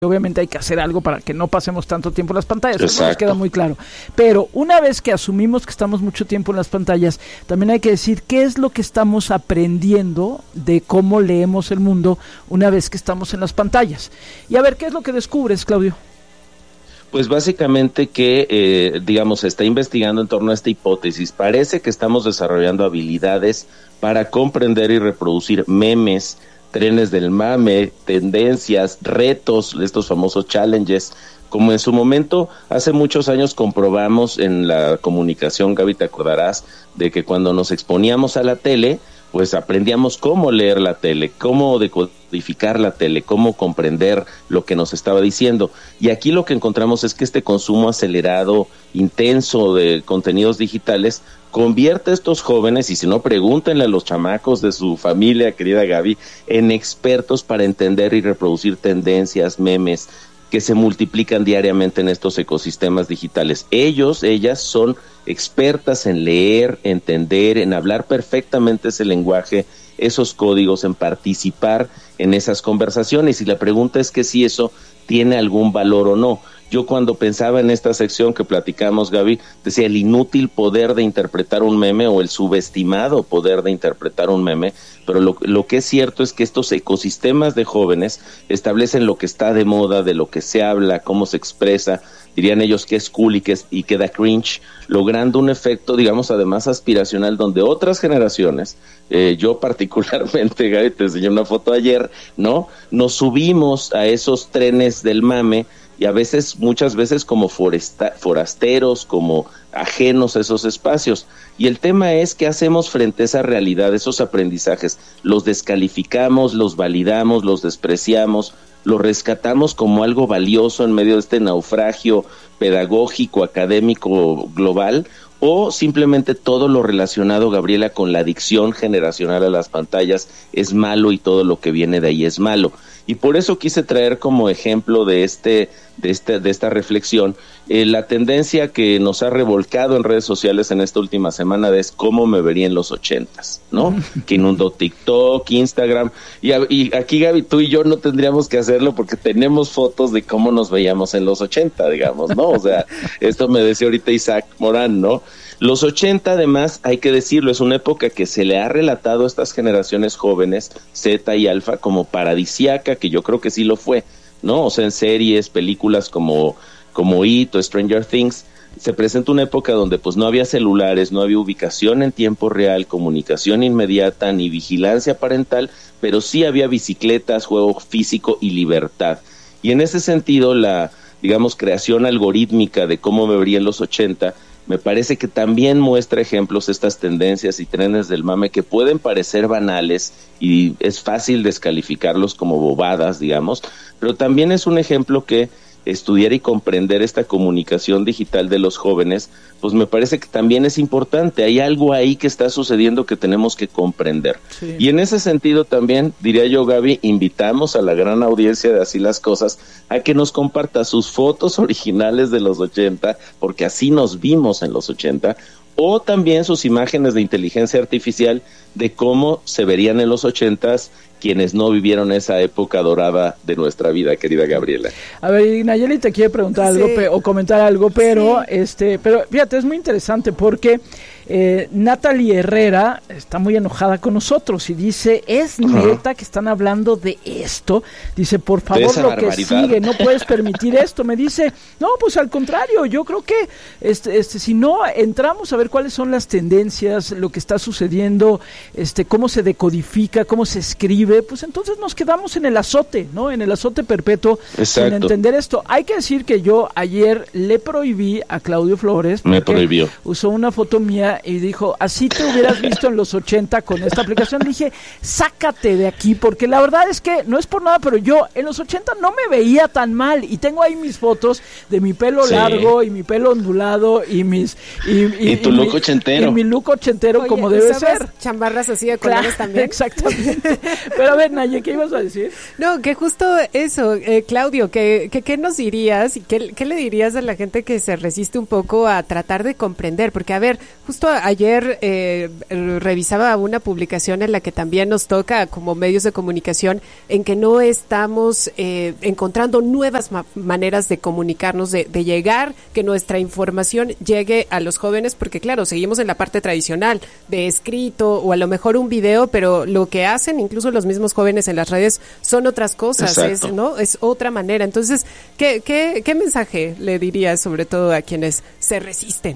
obviamente hay que hacer algo para que no pasemos tanto tiempo en las pantallas. Eso nos Exacto. queda muy claro. Pero una vez que asumimos que estamos mucho tiempo en las pantallas, también hay que decir qué es lo que estamos aprendiendo de cómo leemos el mundo una vez que estamos en las pantallas. Y a ver, ¿qué es lo que descubres, Claudio? Pues básicamente que, se está investigando en torno a esta hipótesis. Parece que estamos desarrollando habilidades para comprender y reproducir memes, trenes del mame, tendencias, retos, estos famosos challenges, como en su momento, hace muchos años comprobamos en la comunicación, Gaby, te acordarás, de que cuando nos exponíamos a la tele, pues aprendíamos cómo leer la tele, cómo decodificar la tele, cómo comprender lo que nos estaba diciendo. Y aquí lo que encontramos es que este consumo acelerado, intenso de contenidos digitales, convierte a estos jóvenes, y si no, pregúntenle a los chamacos de su familia, querida Gaby, en expertos para entender y reproducir tendencias, memes, que se multiplican diariamente en estos ecosistemas digitales. Ellas son expertas en leer, entender, en hablar perfectamente ese lenguaje, esos códigos, en participar en esas conversaciones. Y la pregunta es que si eso tiene algún valor o no. Yo cuando pensaba en esta sección que platicamos, Gaby, decía el inútil poder de interpretar un meme o el subestimado poder de interpretar un meme, pero lo que es cierto es que estos ecosistemas de jóvenes establecen lo que está de moda, de lo que se habla, cómo se expresa, dirían ellos que es cool y que da cringe, logrando un efecto, además aspiracional, donde otras generaciones, yo particularmente, Gaby, te enseñé una foto ayer, ¿no? Nos subimos a esos trenes del mame, y muchas veces como forasteros, como ajenos a esos espacios. Y el tema es qué hacemos frente a esa realidad, esos aprendizajes. Los descalificamos, los validamos, los despreciamos, los rescatamos como algo valioso en medio de este naufragio pedagógico, académico, global, o simplemente todo lo relacionado, Gabriela, con la adicción generacional a las pantallas es malo y todo lo que viene de ahí es malo. Y por eso quise traer como ejemplo de esta reflexión la tendencia que nos ha revolcado en redes sociales en esta última semana es cómo me vería en los 80s, ¿no? Que inundó TikTok, Instagram, y aquí, Gaby, tú y yo no tendríamos que hacerlo porque tenemos fotos de cómo nos veíamos en los 80, ¿no? O sea, esto me decía ahorita Isaac Morán, ¿no? Los 80, además, hay que decirlo, es una época que se le ha relatado a estas generaciones jóvenes, Z y Alfa, como paradisíaca, que yo creo que sí lo fue, ¿no? O sea, en series, películas como It o Stranger Things, se presenta una época donde pues no había celulares, no había ubicación en tiempo real, comunicación inmediata, ni vigilancia parental, pero sí había bicicletas, juego físico y libertad. Y en ese sentido, la, creación algorítmica de cómo me vería en los 80, me parece que también muestra ejemplos estas tendencias y trenes del mame que pueden parecer banales y es fácil descalificarlos como bobadas, pero también es un ejemplo que estudiar y comprender esta comunicación digital de los jóvenes, pues me parece que también es importante. Hay algo ahí que está sucediendo que tenemos que comprender. Sí. Y en ese sentido también, diría yo, Gaby, invitamos a la gran audiencia de Así las Cosas a que nos comparta sus fotos originales de los 80, porque así nos vimos en los 80, o también sus imágenes de inteligencia artificial de cómo se verían en los 80s quienes no vivieron esa época dorada de nuestra vida, querida Gabriela. A ver, Nayeli te quiere preguntar algo o comentar algo, pero pero fíjate, es muy interesante porque Natalie Herrera está muy enojada con nosotros y dice, ¿es neta que están hablando de esto? Dice, por favor, lo que sigue, no puedes permitir esto. Me dice, no, pues al contrario, yo creo que si no entramos a ver cuáles son las tendencias, lo que está sucediendo, cómo se decodifica, cómo se escribe, pues entonces nos quedamos en el azote, ¿no? En el azote perpetuo. Exacto. Sin entender esto. Hay que decir que yo ayer le prohibí a Claudio Flores, me prohibió, usó una foto mía y dijo, así te hubieras visto en los 80 con esta aplicación. Le dije, sácate de aquí, porque la verdad es que no es por nada, pero yo en los 80 no me veía tan mal y tengo ahí mis fotos de mi pelo largo y mi pelo ondulado y tu look ochentero. Y mi look ochentero. Oye, como debe ser. Chamarras así de colores también. Exactamente. Pero a ver, Naye, ¿qué ibas a decir? No, que justo eso, Claudio, ¿qué nos dirías y qué le dirías a la gente que se resiste un poco a tratar de comprender? Porque, a ver, justo ayer revisaba una publicación en la que también nos toca como medios de comunicación, en que no estamos encontrando nuevas maneras de comunicarnos, de llegar, que nuestra información llegue a los jóvenes, porque claro, seguimos en la parte tradicional de escrito o a lo mejor un video, pero lo que hacen incluso los mismos jóvenes en las redes son otras cosas, es otra manera. Entonces, ¿qué mensaje le dirías sobre todo a quienes se resisten?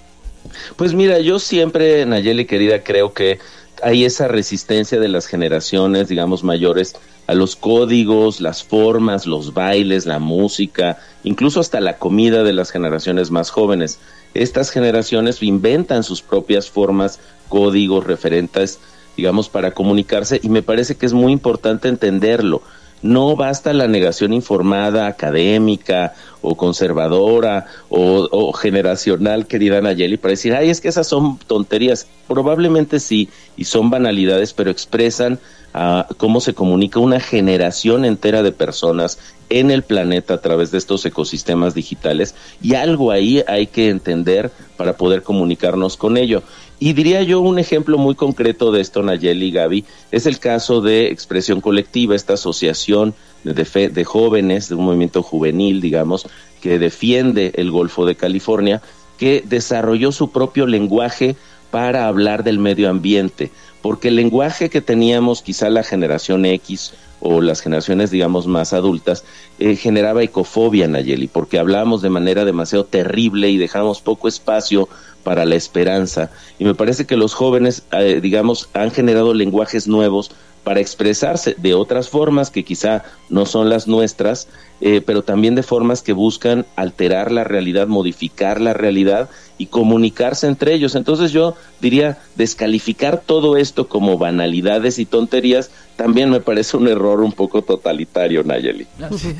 Pues mira, yo siempre, Nayeli querida, creo que hay esa resistencia de las generaciones, digamos, mayores a los códigos, las formas, los bailes, la música, incluso hasta la comida de las generaciones más jóvenes. Estas generaciones inventan sus propias formas, códigos, referentes, digamos, para comunicarse, y me parece que es muy importante entenderlo. No basta la negación informada, académica o conservadora o generacional, querida Nayeli, para decir, ay, es que esas son tonterías. Probablemente sí, y son banalidades, pero expresan cómo se comunica una generación entera de personas en el planeta a través de estos ecosistemas digitales, y algo ahí hay que entender para poder comunicarnos con ello. Y diría yo un ejemplo muy concreto de esto, Nayeli y Gaby, es el caso de Expresión Colectiva, esta asociación de jóvenes, de un movimiento juvenil, digamos, que defiende el Golfo de California, que desarrolló su propio lenguaje para hablar del medio ambiente, porque el lenguaje que teníamos quizá la generación X o las generaciones, digamos, más adultas, generaba ecofobia, Nayeli, porque hablábamos de manera demasiado terrible y dejábamos poco espacio para la esperanza. Y me parece que los jóvenes, digamos, han generado lenguajes nuevos para expresarse de otras formas que quizá no son las nuestras, pero también de formas que buscan alterar la realidad, modificar la realidad y comunicarse entre ellos. Entonces yo diría, descalificar todo esto como banalidades y tonterías también me parece un error un poco totalitario, Nayeli. Sí.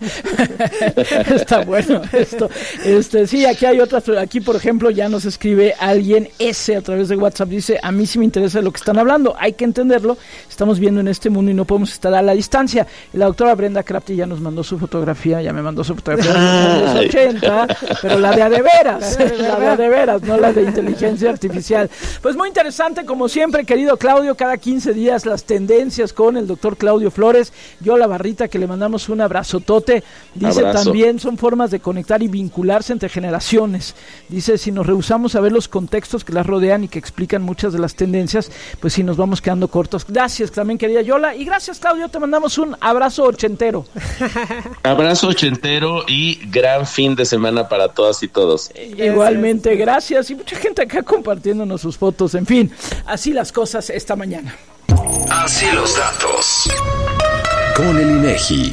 Está bueno esto. Sí, aquí hay otras. Aquí, por ejemplo, ya nos escribe alguien a través de WhatsApp. Dice, a mí sí me interesa lo que están hablando. Hay que entenderlo. Estamos viendo en este mundo y no podemos estar a la distancia. La doctora Brenda Crafty ya nos mandó su fotografía. Ya me mandó su fotografía de los 80, pero la de a de veras. La de a de veras, no la de inteligencia artificial. Pues muy interesante, como siempre, querido Claudio. Cada 15 días las tendencias con el doctor Claudio Flores. Yola Barrita, que le mandamos un abrazotote. Dice, también son formas de conectar y vincularse entre generaciones. Dice, si nos rehusamos a ver los contextos que las rodean y que explican muchas de las tendencias, pues sí nos vamos quedando cortos. Gracias también, querida Yola, y gracias, Claudio, te mandamos un abrazo ochentero. Abrazo ochentero y gran fin de semana para todas y todos. Igualmente, gracias, y mucha gente acá compartiéndonos sus fotos. En fin, así las cosas esta mañana. Así los datos. Con el INEGI.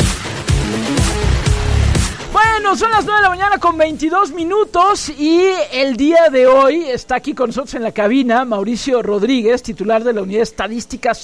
Bueno, son las 9 de la mañana con 22 minutos y el día de hoy está aquí con nosotros en la cabina Mauricio Rodríguez, titular de la Unidad de Estadísticas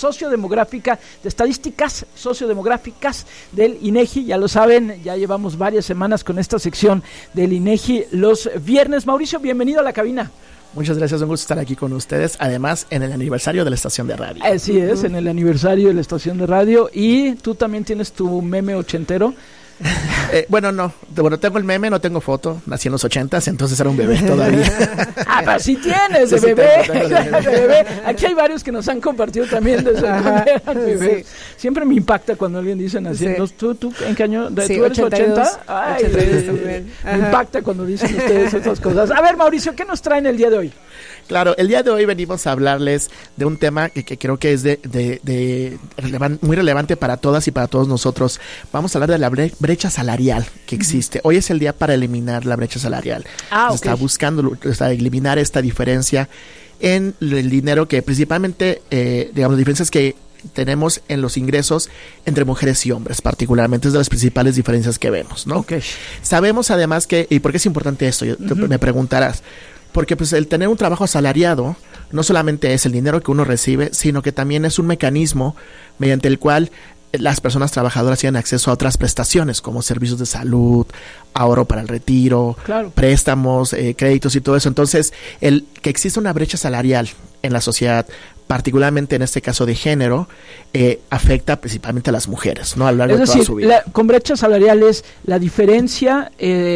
Sociodemográficas del INEGI. Ya lo saben, ya llevamos varias semanas con esta sección del INEGI los viernes. Mauricio, bienvenido a la cabina. Muchas gracias, un gusto estar aquí con ustedes, además en el aniversario de la estación de radio. Así es, en el aniversario de la estación de radio. Y tú también tienes tu meme ochentero. Bueno, tengo el meme, no tengo foto, nací en los 80s, entonces era un bebé todavía. Pero sí tienes, de bebé. Tengo de bebé. Aquí hay varios que nos han compartido también desde bebé. Sí. Siempre me impacta cuando alguien dice nací. Sí. ¿Tú en qué año? Sí, ¿Tú eres 82, 80? Ay, 82 me impacta cuando dicen ustedes estas cosas. A ver, Mauricio, ¿qué nos traen el día de hoy? Claro, el día de hoy venimos a hablarles de un tema que creo que es muy relevante para todas y para todos nosotros. Vamos a hablar de la brecha salarial que existe. Hoy es el día para eliminar la brecha salarial. Se está buscando eliminar esta diferencia en el dinero que principalmente, digamos, diferencias que tenemos en los ingresos entre mujeres y hombres, particularmente es de las principales diferencias que vemos, ¿no? Okay. Sabemos además que, ¿y por qué es importante esto? Me preguntarás. Porque pues el tener un trabajo asalariado no solamente es el dinero que uno recibe, sino que también es un mecanismo mediante el cual las personas trabajadoras tienen acceso a otras prestaciones como servicios de salud, ahorro para el retiro, préstamos, créditos y todo eso. Entonces, el que exista una brecha salarial en la sociedad, particularmente en este caso de género, afecta principalmente a las mujeres, ¿no? A lo largo de toda su vida. Con brecha salarial es la diferencia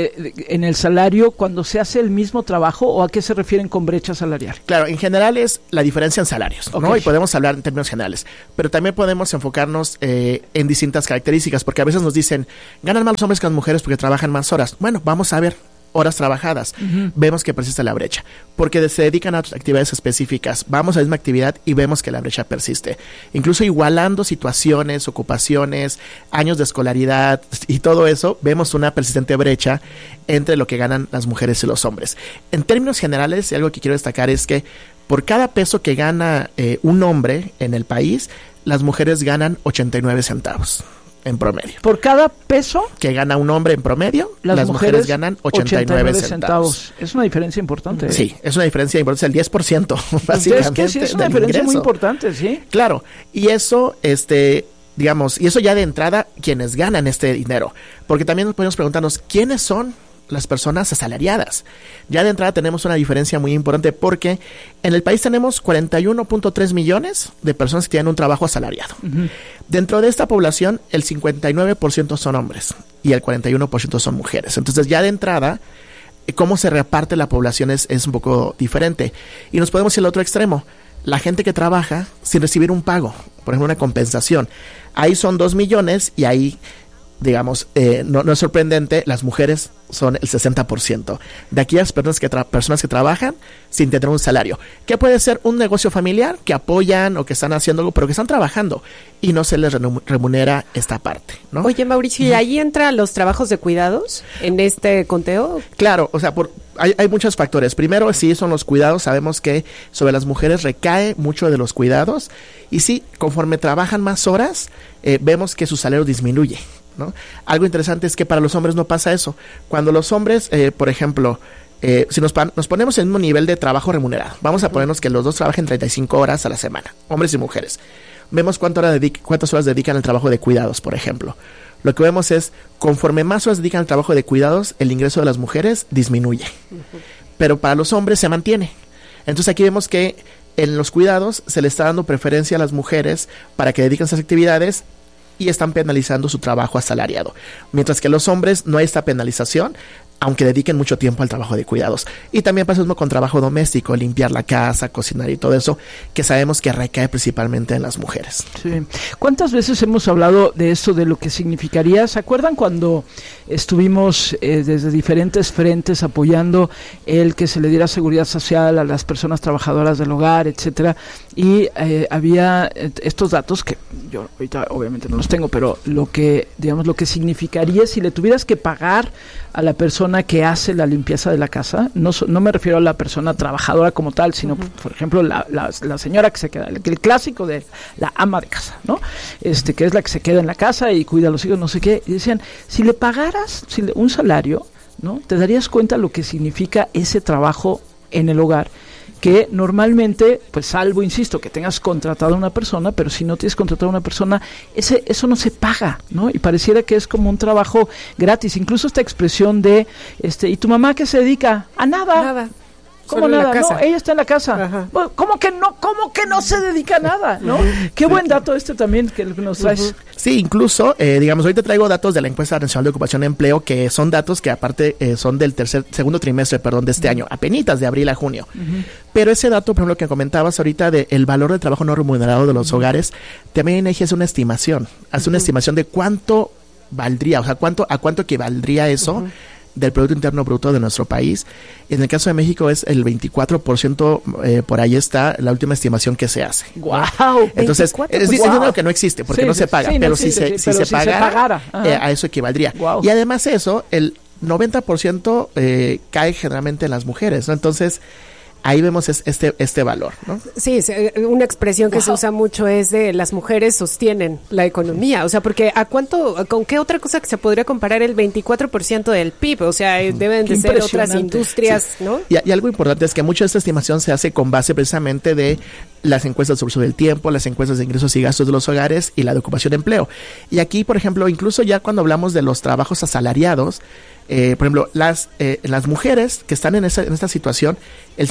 en el salario cuando se hace el mismo trabajo, ¿o a qué se refieren con brecha salarial? Claro, en general es la diferencia en salarios, ¿no? Y podemos hablar en términos generales, pero también podemos enfocarnos en distintas características, porque a veces nos dicen, ganan más los hombres que las mujeres porque trabajan más horas. Bueno, vamos a ver horas trabajadas, vemos que persiste la brecha, porque se dedican a actividades específicas, vamos a la misma actividad y vemos que la brecha persiste, incluso igualando situaciones, ocupaciones, años de escolaridad y todo eso, vemos una persistente brecha entre lo que ganan las mujeres y los hombres. En términos generales, algo que quiero destacar es que por cada peso que gana un hombre en el país, las mujeres ganan 89 centavos. En promedio. Por cada peso que gana un hombre en promedio, las mujeres ganan 89 centavos. Es una diferencia importante. Sí, es una diferencia importante, el 10%, básicamente. Es que sí, es una diferencia muy importante, sí. Claro, y eso, digamos, y eso ya de entrada, quienes ganan este dinero. Porque también podemos preguntarnos, ¿quiénes son las personas asalariadas? Ya de entrada tenemos una diferencia muy importante porque en el país tenemos 41.3 millones de personas que tienen un trabajo asalariado. Dentro de esta población, el 59% son hombres y el 41% son mujeres. Entonces, ya de entrada, cómo se reparte la población es un poco diferente. Y nos podemos ir al otro extremo. La gente que trabaja sin recibir un pago, por ejemplo, una compensación. Ahí son 2 millones y ahí, digamos, no es sorprendente, las mujeres son el 60% de aquellas personas que trabajan sin tener un salario, que puede ser un negocio familiar, que apoyan o que están haciendo algo, pero que están trabajando y no se les remunera esta parte, ¿no? Oye, Mauricio, ¿y ahí entran los trabajos de cuidados en este conteo? Claro, o sea, hay muchos factores. Primero, sí, son los cuidados. Sabemos que sobre las mujeres recae mucho de los cuidados y sí, conforme trabajan más horas, vemos que su salario disminuye, ¿no? Algo interesante es que para los hombres no pasa eso. Cuando los hombres, por ejemplo, si nos ponemos en el mismo nivel de trabajo remunerado, vamos a ponernos que los dos trabajen 35 horas a la semana, hombres y mujeres. Vemos cuántas horas dedican al trabajo de cuidados, por ejemplo. Lo que vemos es, conforme más horas dedican al trabajo de cuidados, el ingreso de las mujeres disminuye. Pero para los hombres se mantiene. Entonces aquí vemos que en los cuidados se le está dando preferencia a las mujeres para que dediquen esas actividades y están penalizando su trabajo asalariado. Mientras que los hombres no hay esta penalización, aunque dediquen mucho tiempo al trabajo de cuidados. Y también pasa lo mismo con trabajo doméstico, limpiar la casa, cocinar y todo eso, que sabemos que recae principalmente en las mujeres. Sí. ¿Cuántas veces hemos hablado de eso, de lo que significaría? ¿Se acuerdan cuando estuvimos desde diferentes frentes apoyando el que se le diera seguridad social a las personas trabajadoras del hogar, etcétera? Y había estos datos que yo ahorita obviamente no los tengo, pero lo que significaría si le tuvieras que pagar a la persona que hace la limpieza de la casa, no me refiero a la persona trabajadora como tal, sino por ejemplo la señora que se queda, el clásico de la ama de casa, ¿no? Que es la que se queda en la casa y cuida a los hijos, no sé qué, y decían, si le pagaras un salario, ¿no? Te darías cuenta lo que significa ese trabajo en el hogar, que normalmente, pues salvo, insisto, que tengas contratado a una persona, pero si no tienes contratado a una persona, eso no se paga, ¿no? Y pareciera que es como un trabajo gratis. Incluso esta expresión de, ¿y tu mamá qué se dedica? A nada. Nada. ¿Cómo nada? No, ella está en la casa. Bueno, ¿cómo que no se dedica a nada? ¿No? Qué buen dato también que nos traes. Sí, incluso, digamos, ahorita traigo datos de la Encuesta Nacional de Ocupación y Empleo, que son datos que aparte son del segundo trimestre, de este año, apenitas de abril a junio. Pero ese dato, por ejemplo, que comentabas ahorita del valor del trabajo no remunerado de los hogares, también INEGI hace una estimación. Hace una estimación de cuánto valdría, o sea, a cuánto equivaldría eso del Producto Interno Bruto de nuestro país. En el caso de México es el 24%, por ahí está la última estimación que se hace. ¡Guau! Entonces, es dinero que no existe, porque no se paga, pero si se pagara, a eso equivaldría. Wow. Y además eso, el 90% cae generalmente en las mujeres, ¿no? Entonces, ahí vemos este valor, ¿no? Sí, una expresión que se usa mucho es de las mujeres sostienen la economía, o sea, porque ¿con qué otra cosa que se podría comparar el 24% del PIB? O sea, deben de ser otras industrias, sí, ¿no? Y algo importante es que mucha de esta estimación se hace con base precisamente de las encuestas sobre uso del tiempo, las encuestas de ingresos y gastos de los hogares y la de ocupación de empleo. Y aquí, por ejemplo, incluso ya cuando hablamos de los trabajos asalariados, por ejemplo, las mujeres que están en esta situación, el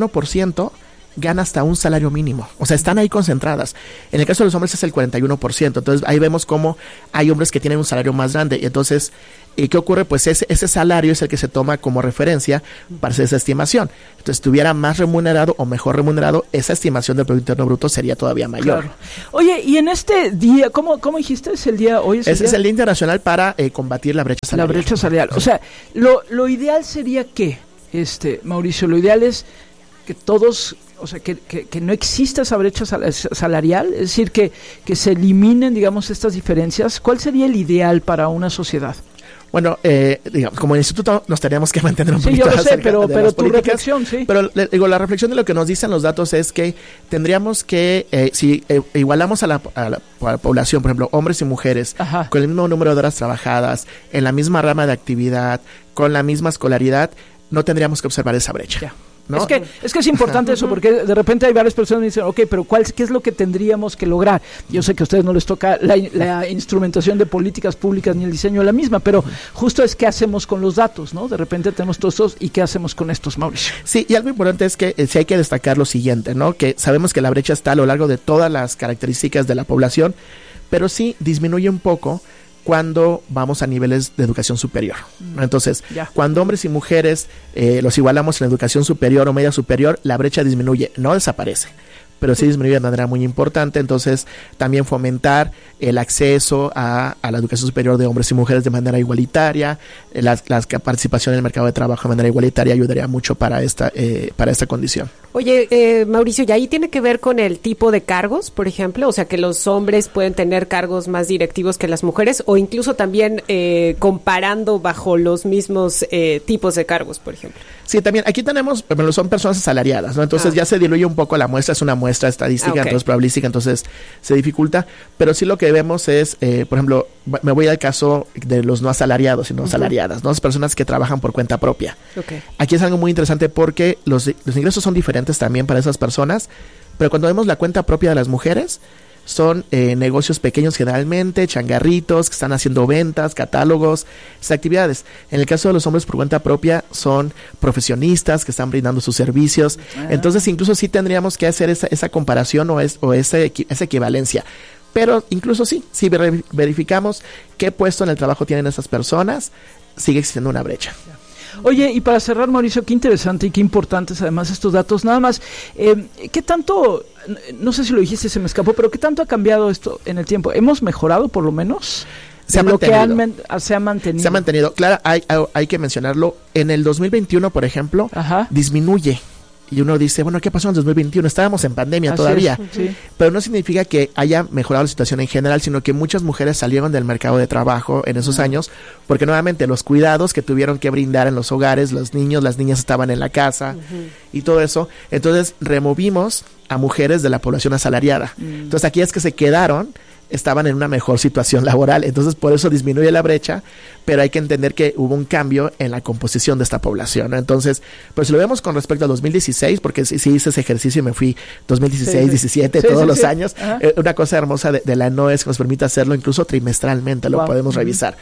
51% gana hasta un salario mínimo. O sea, están ahí concentradas. En el caso de los hombres es el 41%. Entonces, ahí vemos cómo hay hombres que tienen un salario más grande. Y entonces, ¿qué ocurre? Pues ese salario es el que se toma como referencia para hacer esa estimación. Entonces, si estuviera más remunerado o mejor remunerado, esa estimación del Producto Interno Bruto sería todavía mayor. Claro. Oye, y en este día, ¿cómo dijiste? ¿Es el día hoy? Ese es el Día Internacional para combatir la brecha salarial. La brecha salarial. O sea, lo ideal sería que, Mauricio, lo ideal es que todos... O sea, que no exista esa brecha salarial, es decir, que se eliminen, digamos, estas diferencias. ¿Cuál sería el ideal para una sociedad? Bueno, digamos, como instituto nos tendríamos que mantener un poquito yo lo sé, pero tu políticas. Reflexión, sí. Pero la reflexión de lo que nos dicen los datos es que tendríamos que, si igualamos a la población, por ejemplo, hombres y mujeres, Ajá. con el mismo número de horas trabajadas, en la misma rama de actividad, con la misma escolaridad, no tendríamos que observar esa brecha. Ya. ¿No? Es que es importante eso, porque de repente hay varias personas que dicen, pero ¿qué es lo que tendríamos que lograr? Yo sé que a ustedes no les toca la instrumentación de políticas públicas ni el diseño de la misma, pero justo es qué hacemos con los datos, ¿no? De repente tenemos todos estos, ¿y qué hacemos con estos, Mauricio? Sí, y algo importante es que sí hay que destacar lo siguiente, ¿no? Que sabemos que la brecha está a lo largo de todas las características de la población, pero sí disminuye un poco cuando vamos a niveles de educación superior. Entonces, cuando hombres y mujeres los igualamos en educación superior o media superior, la brecha disminuye, no desaparece, pero sí disminuye de manera muy importante. Entonces, también fomentar el acceso a la educación superior de hombres y mujeres de manera igualitaria, la participación en el mercado de trabajo de manera igualitaria ayudaría mucho para esta condición. Oye, Mauricio, ¿y ahí tiene que ver con el tipo de cargos, por ejemplo? O sea, que los hombres pueden tener cargos más directivos que las mujeres, o incluso también comparando bajo los mismos tipos de cargos, por ejemplo. Sí, también aquí tenemos, pero son personas asalariadas, ¿no? Entonces ya se diluye un poco la muestra, es una muestra estadística, entonces probabilística, entonces se dificulta, pero sí lo que vemos es, por ejemplo, me voy al caso de los no asalariados y no asalariadas, ¿no? Las personas que trabajan por cuenta propia. Aquí es algo muy interesante porque los ingresos son diferentes también para esas personas, pero cuando vemos la cuenta propia de las mujeres, son negocios pequeños generalmente, changarritos, que están haciendo ventas, catálogos, esas actividades. En el caso de los hombres por cuenta propia, son profesionistas que están brindando sus servicios. Entonces, incluso sí tendríamos que hacer esa comparación o esa equivalencia. Pero incluso si verificamos qué puesto en el trabajo tienen esas personas, sigue existiendo una brecha. Oye, y para cerrar, Mauricio, qué interesante y qué importantes además estos datos. Nada más, ¿qué tanto, no sé si lo dijiste, se me escapó, pero qué tanto ha cambiado esto en el tiempo? ¿Hemos mejorado por lo menos? Se ha mantenido. Se ha mantenido. Se ha mantenido. Claro, hay que mencionarlo. En el 2021, por ejemplo, disminuye. Y uno dice, bueno, ¿qué pasó en el 2021? Estábamos en pandemia Así todavía. Sí. Pero no significa que haya mejorado la situación en general, sino que muchas mujeres salieron del mercado de trabajo en esos años, porque nuevamente los cuidados que tuvieron que brindar en los hogares, los niños, las niñas estaban en la casa y todo eso. Entonces, removimos a mujeres de la población asalariada. Entonces, aquellas que se quedaron estaban en una mejor situación laboral, entonces por eso disminuye la brecha, pero hay que entender que hubo un cambio en la composición de esta población, ¿no? Entonces, pues si lo vemos con respecto a 2016, porque sí hice ese ejercicio y me fui 2016, 17, todos los años, una cosa hermosa de la ENOE es que nos permite hacerlo incluso trimestralmente, lo podemos revisar.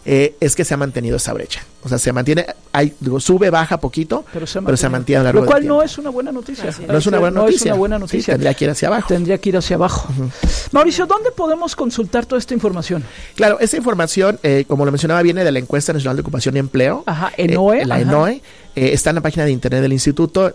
Es que se ha mantenido esa brecha. O sea, se mantiene, sube, baja poquito, pero se mantiene a lo largo del tiempo. Lo cual no es una buena noticia. No es una buena noticia. Sí, tendría que ir hacia abajo. Mauricio, ¿dónde podemos consultar toda esta información? Claro, esta información, como lo mencionaba, viene de la Encuesta Nacional de Ocupación y Empleo. ENOE. La ENOE. Está en la página de internet del instituto,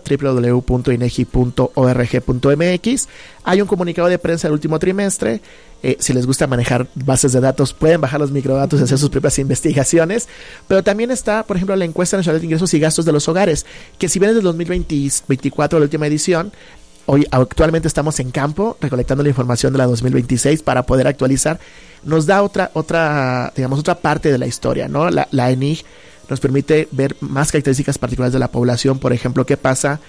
www.inegi.org.mx. Hay un comunicado de prensa del último trimestre. Si les gusta manejar bases de datos, pueden bajar los microdatos y hacer sus propias investigaciones. Pero también está, por ejemplo, la Encuesta Nacional de Ingresos y Gastos de los Hogares, que si bien es del 2024, la última edición, hoy actualmente estamos en campo recolectando la información de la 2026 para poder actualizar. Nos da otra parte de la historia, ¿no? La ENIG nos permite ver más características particulares de la población, por ejemplo, qué pasa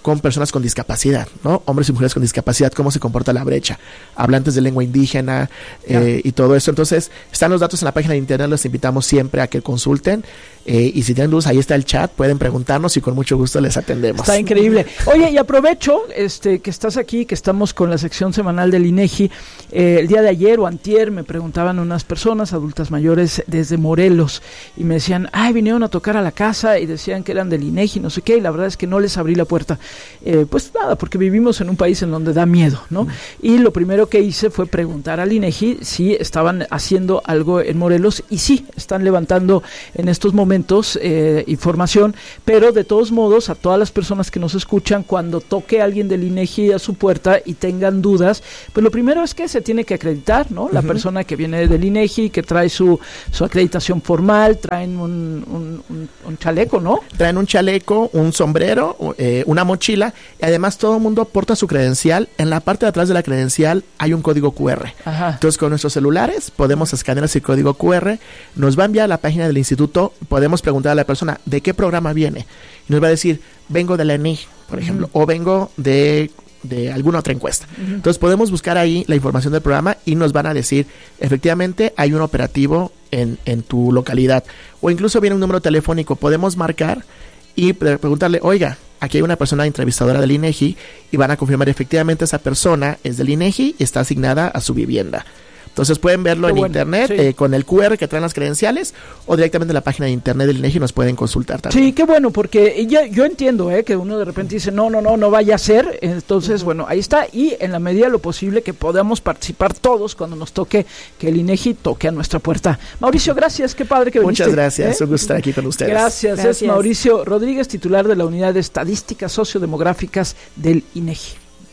con personas con discapacidad, ¿no? Hombres y mujeres con discapacidad, cómo se comporta la brecha, hablantes de lengua indígena y todo eso. Entonces, están los datos en la página de internet, los invitamos siempre a que consulten. Y si tienen dudas, ahí está el chat, pueden preguntarnos y con mucho gusto les atendemos. Está increíble. Oye, y aprovecho que estás aquí, que estamos con la sección semanal del INEGI. El día de ayer o antier me preguntaban unas personas, adultas mayores desde Morelos, y me decían, vinieron a tocar a la casa y decían que eran del INEGI, no sé qué, y la verdad es que no les abrí la puerta. Pues nada, porque vivimos en un país en donde da miedo, ¿no? Y lo primero que hice fue preguntar al INEGI si estaban haciendo algo en Morelos, y sí, están levantando en estos momentos información, pero de todos modos a todas las personas que nos escuchan, cuando toque alguien del INEGI a su puerta y tengan dudas, pues lo primero es que se tiene que acreditar, ¿no? La persona que viene del INEGI, que trae su acreditación formal, traen un chaleco, ¿no? Traen un chaleco, un sombrero, una mochila, y además todo el mundo aporta su credencial. En la parte de atrás de la credencial hay un código QR. Ajá. Entonces con nuestros celulares podemos escanear ese código QR, nos va a enviar a la página del instituto, podemos preguntar a la persona de qué programa viene, y nos va a decir, vengo de la ENIG, por ejemplo, o vengo de alguna otra encuesta. Entonces podemos buscar ahí la información del programa y nos van a decir, efectivamente hay un operativo en tu localidad, o incluso viene un número telefónico, podemos marcar y preguntarle, oiga, aquí hay una persona entrevistadora del INEGI, y van a confirmar efectivamente esa persona es del INEGI y está asignada a su vivienda. Entonces pueden verlo en internet, sí, con el QR que traen las credenciales, o directamente en la página de internet del INEGI nos pueden consultar también. Sí, qué bueno, porque yo entiendo que uno de repente dice, no vaya a ser. Entonces, bueno, ahí está, y en la medida de lo posible que podamos participar todos cuando nos toque que el INEGI toque a nuestra puerta. Mauricio, gracias, qué padre que viniste. Muchas gracias, un gusto estar aquí con ustedes. Gracias. Es Mauricio Rodríguez, titular de la Unidad de Estadísticas Sociodemográficas del INEGI.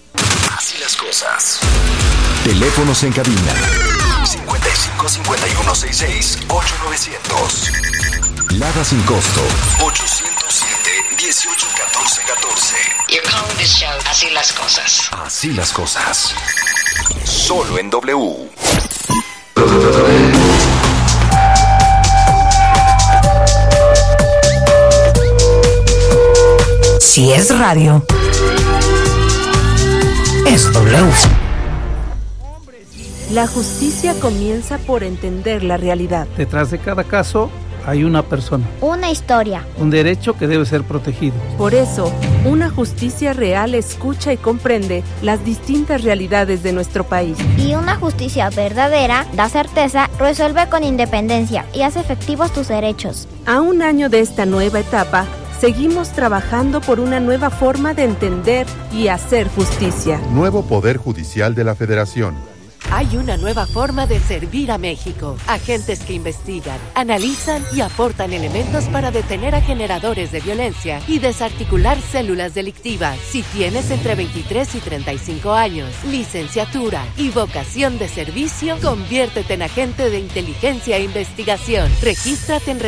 Así las cosas. Teléfonos en cabina 55 51 66 8900. Lada sin costo 807 18 14 14. You're calling this show Así las cosas. Así las cosas. Solo en W. Si es radio, es W. La justicia comienza por entender la realidad. Detrás de cada caso hay una persona. Una historia. Un derecho que debe ser protegido. Por eso, una justicia real escucha y comprende las distintas realidades de nuestro país. Y una justicia verdadera da certeza, resuelve con independencia y hace efectivos tus derechos. A un año de esta nueva etapa, seguimos trabajando por una nueva forma de entender y hacer justicia. Nuevo Poder Judicial de la Federación. Hay una nueva forma de servir a México. Agentes que investigan, analizan y aportan elementos para detener a generadores de violencia y desarticular células delictivas. Si tienes entre 23 y 35 años, licenciatura y vocación de servicio, conviértete en agente de inteligencia e investigación. Regístrate en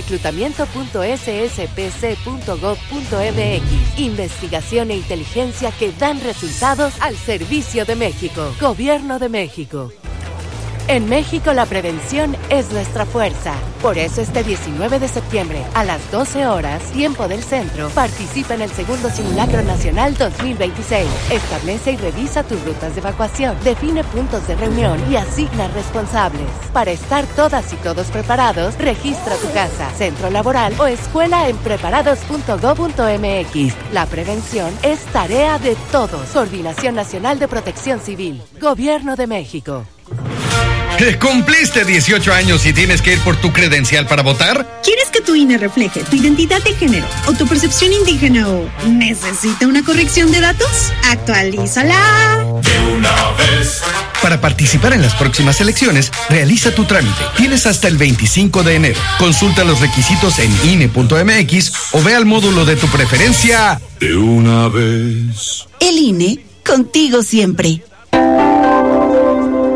reclutamiento.sspc.gov.mx. Investigación e inteligencia que dan resultados al servicio de México. Gobierno de México. En México la prevención es nuestra fuerza. Por eso este 19 de septiembre a las 12 horas, tiempo del centro, participa en el segundo Simulacro Nacional 2026. Establece y revisa tus rutas de evacuación, define puntos de reunión y asigna responsables. Para estar todas y todos preparados, registra tu casa, centro laboral o escuela en preparados.gov.mx. La prevención es tarea de todos. Coordinación Nacional de Protección Civil. Gobierno de México. ¿Cumpliste 18 años y tienes que ir por tu credencial para votar? ¿Quieres que tu INE refleje tu identidad de género o tu percepción indígena o necesita una corrección de datos? ¡Actualízala! De una vez. Para participar en las próximas elecciones, realiza tu trámite. Tienes hasta el 25 de enero. Consulta los requisitos en INE.mx o ve al módulo de tu preferencia. De una vez. El INE, contigo siempre.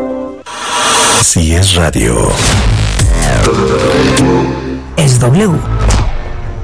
Si es radio, es W.